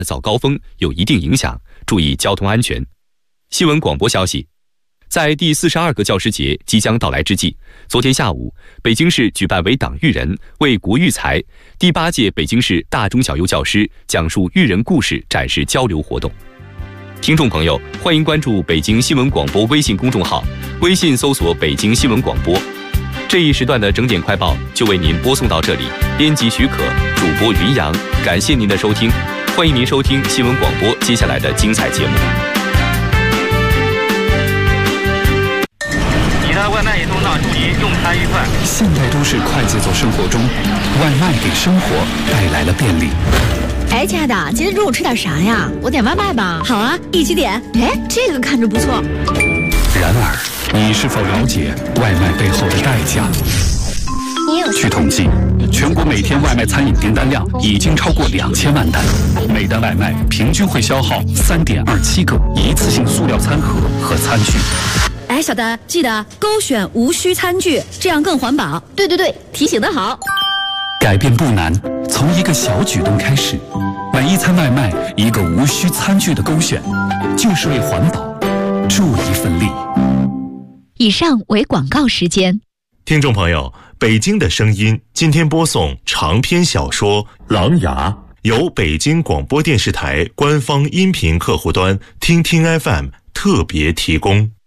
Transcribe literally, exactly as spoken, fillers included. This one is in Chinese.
早高峰有一定影响，注意交通安全。新闻广播消息，在第四十二个教师节即将到来之际，昨天下午，北京市举办为党育人、为国育才第八届北京市大中小幼教师讲述育人故事展示交流活动。听众朋友，欢迎关注北京新闻广播微信公众号，微信搜索北京新闻广播。这一时段的整点快报就为您播送到这里，编辑许可，主播云阳，感谢您的收听，欢迎您收听新闻广播接下来的精彩节目。 你的外卖已送到，祝您用餐愉快。 现代都市快节奏生活中，外卖给生活带来了便利。 哎，亲爱的，今天中午吃点啥呀？我点外卖吧。好啊，一起点。哎，这个看着不错。 然而，你是否了解外卖背后的代价？据统计，全国每天外卖餐饮订单量已经超过两千万单，每单外卖平均会消耗三点二七个一次性塑料餐盒和餐具。 哎，小丹，记得勾选无需餐具，这样更环保。对对对，提醒得好。 改变不难，从一个小举动开始，每一餐外卖一个无需餐具的勾选，就是为环保助一份力。 以上为广告时间。 听众朋友，北京的声音今天播送长篇小说《狼牙》，由北京广播电视台官方音频客户端听听 F M 特别提供。